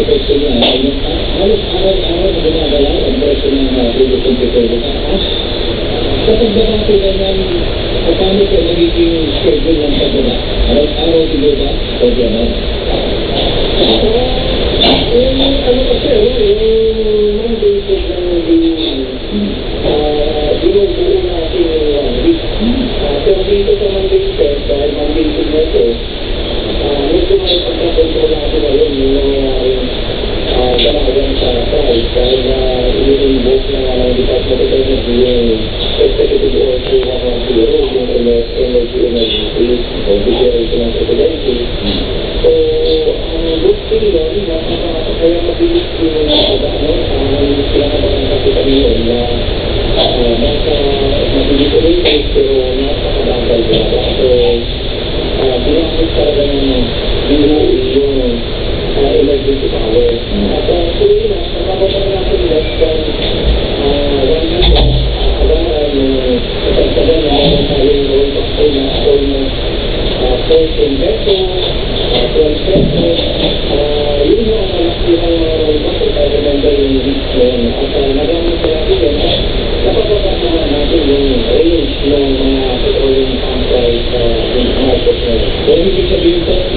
presyo niya, halos araw-araw na gumagalaw ang presyo ng produktong petrolyo. Taas. Kapag baba po ganyan, paano po magiging schedule ng pagbaba? Araw-araw din ba o diyan? Ano kasi, yung mandated ng binubuo natin yung 1 week. Pero dito sa mandated, dahil mandated na ito, medyo may pagkakontrol natin na yun, yung nangyayaring dalagang sa price, dahil i-invoke na ng Department of Energy yung Executive Order 110, yung energy emergency, o declaration ng presidency. So, good thing yun, kaya mabilis yung pinakabakan kasi kami yun na nasa mabilis ulit pero napakabagal talaga. So, ginamit talaga ng yung emergency power. At tuloy na, nakababa na natin less than 1 minute, kasagsagan na meron tayong roll back po na almost 14 pesos, 12 pesos. Yun yung ang malaki ang mga roll back kung tayo remember yung week yun. At nagamit na natin yun at napapababa naman natin yung range ng mga petroleum pump price in market ngayon. So, ibig sabihin po,